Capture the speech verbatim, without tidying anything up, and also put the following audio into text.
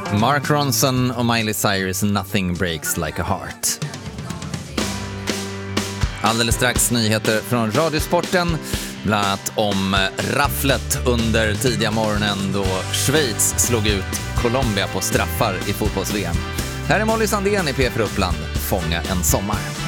Mark Ronson och Miley Cyrus, Nothing Breaks Like a Heart. Alldeles strax nyheter från Radiosporten, bland annat om rafflet under tidiga morgonen då Schweiz slog ut Colombia på straffar i fotbolls-V M. Här är Molly Sandén i P F Uppland, Fånga en sommar.